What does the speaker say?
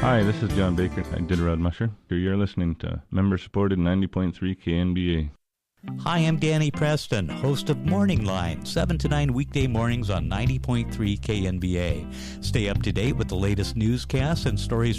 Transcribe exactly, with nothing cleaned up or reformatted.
Hi, this is John Baker. I did Rod Musher. You're listening to member-supported ninety point three K N B A. Hi, I'm Danny Preston, host of Morning Line, seven to nine weekday mornings on ninety point three K N B A. Stay up to date with the latest newscasts and stories